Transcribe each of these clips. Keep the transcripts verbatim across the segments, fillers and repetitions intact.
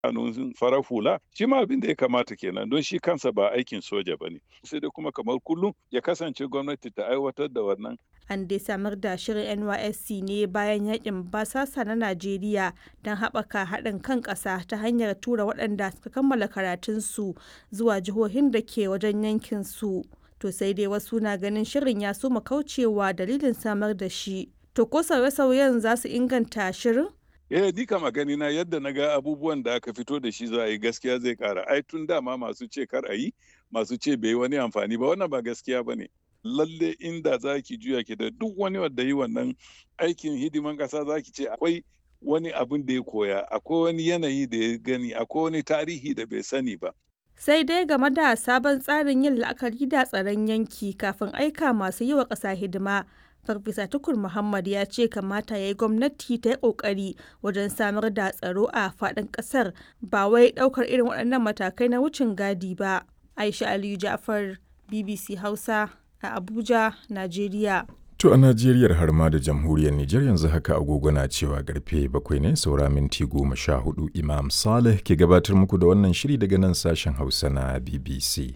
hannun farar hula shi ma abin da ya kamata kenan don shi kansa ba aikin soja ba ne. Sai dai kuma kamar kullum ya kasance gwamnati ta aiwatar da wannan. An dai samar da shirin N Y S C ne bayan yakin basasa na Najeriya don haɓaka haɗin kan ƙasa ta hanyar tura waɗanda suka kammala karatunsu zuwa jihohin da ke wajen yankin su. To sai dai wasu na ganin shirin ya soma kaucewa dalilin samar da shi. To ko sauye-sauyen za su inganta shirin? Eh, ni kama gani na yadda na ga abubuwan da aka fito da shi za a yi gaskiya zai ƙara. Ai tun dama masu ce kar a yi, masu ce bai wani amfani ba, wannan ba gaskiya ba ne. Lalle inda za ki juya ki da duk wani wanda yi wannan aikin hidiman ƙasa za ki ce akwai wani abin da ya koya, akwai wani yanayi da ya gani, akwai wani tarihi da bai sani ba. Sai dai game da sabon tsarin yin la'akari da tsaron yanki kafin aika masu yi wa ƙasa hidima, Farfesa Tukur Muhammad ya ce kamata ya yi gwamnati ta yi ƙoƙari wajen samar da tsaro a faɗin ƙasar ba wai ɗaukar irin waɗannan matakai na wucin gadi ba. Aisha Aliyu Ja'far, B B C Hausa a Abuja, Najeriya. To a Najeriyar har ma da jamhuriyar Nijar yanzu haka agogo na cewa karfe bakwai ne saura minti goma sha hudu. Imam Saleh ke gabatar muku da wannan shiri daga nan sashen Hausa na B B C.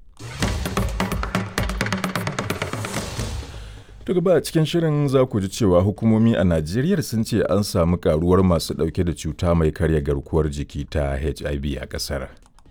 Daga ba a cikin shirin za ku ji cewa hukumomi a Najeriya sun ce an samu karuwar masu ɗauke da cuta mai karya garkuwar jiki ta H I V a ƙasar.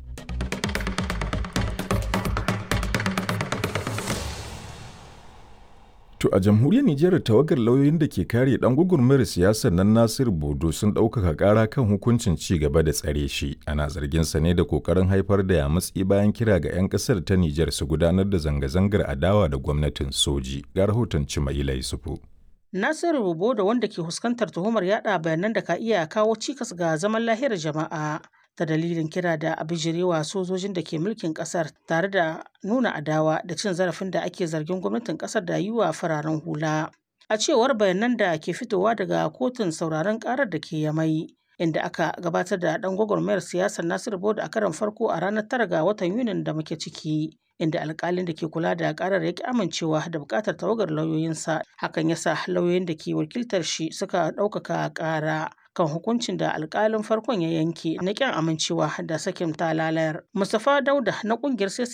To a jamhuriyar Nijar tawagar lauyoyin da ke kare ɗan gwagwarmayar siyasar nan Nasiru Bodo sun ɗaukaka ƙara kan hukuncin ci gaba da tsare shi. Ana zargin sa ne da ƙoƙarin haifar da yamutsi bayan kira ga 'yan ƙasar ta Nijar su gudanar da zanga-zangar adawa da gwamnatin soji. Ga rahoton Cimaila Yusufu. Nasiru Bodo wanda ke fuskantar tuhumar yaɗa bayanan da ka iya kawo cikas ga zaman lahiyar jama'a ta dalilin kira da abijirewa sojojin da ke mulkin kasar tare da nuna adawa da cin zarafin da ake zargin gwamnatin kasar da yi wa fararen hula. A cewar bayanan da ke fitowa daga kotun sauraron karar da ke Yamai, inda aka gabatar da dan gwagwarmayar siyasar Nasiru Bodo a karon farko a ranar tara ga watan Yunin da muke ciki, inda alkalin da ke kula da karar ya ki amincewa da bukatar tawagar lauyoyinsa. Hakan yasa lauyoyin da ke wakiltar shi suka ɗaukaka kara kan hukuncin da alkalin farkon ya yanke na kyan amincewa da sakin talalayar. Mustapha Dauda na kungiyar C C